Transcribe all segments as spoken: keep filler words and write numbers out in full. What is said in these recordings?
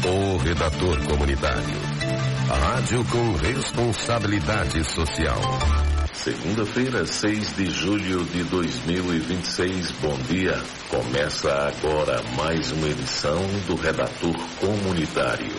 O Redator Comunitário. Rádio com responsabilidade social. Segunda-feira, seis de julho de dois mil e vinte e seis. Bom dia. Começa agora mais uma edição do Redator Comunitário.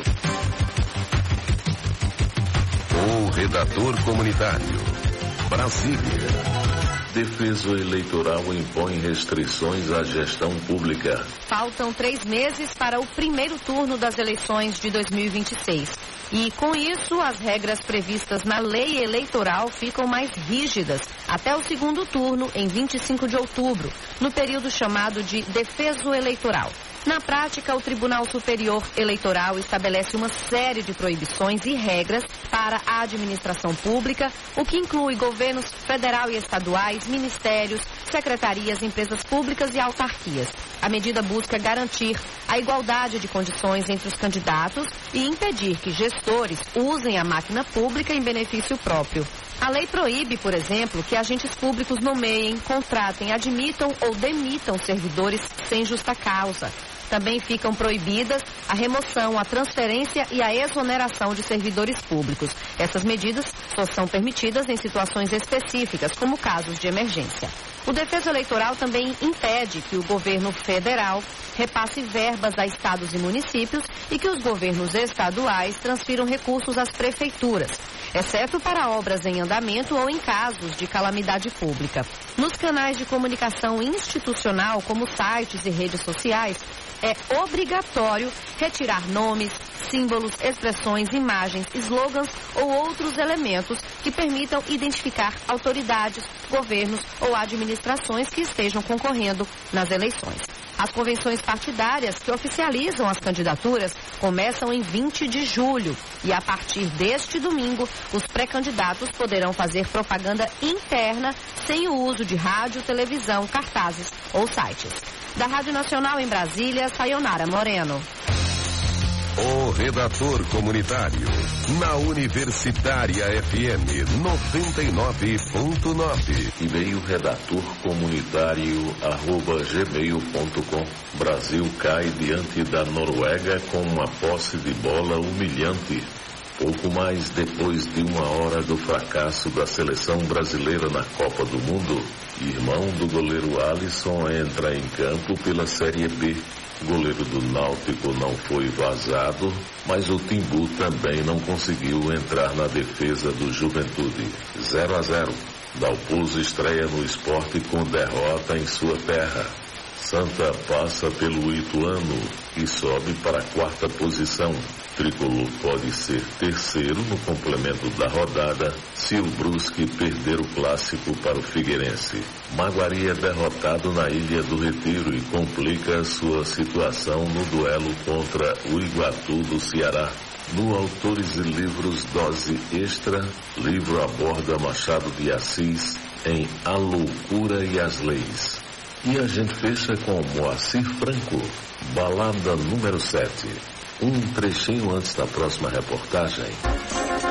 O Redator Comunitário. Brasília. Defeso eleitoral impõe restrições à gestão pública. Faltam três meses para o primeiro turno das eleições de dois mil e vinte e seis. E, com isso, as regras previstas na lei eleitoral ficam mais rígidas até o segundo turno, em vinte e cinco de outubro, no período chamado de defeso eleitoral. Na prática, o Tribunal Superior Eleitoral estabelece uma série de proibições e regras para a administração pública, o que inclui governos federal e estaduais, ministérios, secretarias, empresas públicas e autarquias. A medida busca garantir a igualdade de condições entre os candidatos e impedir que gestores usem a máquina pública em benefício próprio. A lei proíbe, por exemplo, que agentes públicos nomeiem, contratem, admitam ou demitam servidores sem justa causa. Também ficam proibidas a remoção, a transferência e a exoneração de servidores públicos. Essas medidas só são permitidas em situações específicas, como casos de emergência. O defeso eleitoral também impede que o governo federal repasse verbas a estados e municípios e que os governos estaduais transfiram recursos às prefeituras, exceto para obras em andamento ou em casos de calamidade pública. Nos canais de comunicação institucional, como sites e redes sociais, é obrigatório retirar nomes, símbolos, expressões, imagens, slogans ou outros elementos que permitam identificar autoridades, governos ou administrações que estejam concorrendo nas eleições. As convenções partidárias que oficializam as candidaturas começam em vinte de julho e, a partir deste domingo, os pré-candidatos poderão fazer propaganda interna sem o uso de rádio, televisão, cartazes ou sites. Da Rádio Nacional em Brasília, Sayonara Moreno. O Redator Comunitário, na Universitária F M noventa e nove ponto nove. E-mail redator comunitário arroba gmail ponto com. Brasil cai diante da Noruega com uma posse de bola humilhante. Pouco mais depois de uma hora do fracasso da seleção brasileira na Copa do Mundo, irmão do goleiro Alisson entra em campo pela Série B. O goleiro do Náutico não foi vazado, mas o Timbu também não conseguiu entrar na defesa do Juventude. zero a zero. Dalpozo estreia no Sport com derrota em sua terra. Santa passa pelo Ituano e sobe para a quarta posição. Tricolor pode ser terceiro no complemento da rodada se o Brusque perder o clássico para o Figueirense. Maguari é derrotado na Ilha do Retiro e complica sua situação no duelo contra o Iguatu do Ceará. No Autores e Livros Dose Extra, livro aborda Machado de Assis em A Loucura e as Leis. E a gente fecha com Moacir Franco, Balada número sete. Um trechinho antes da próxima reportagem.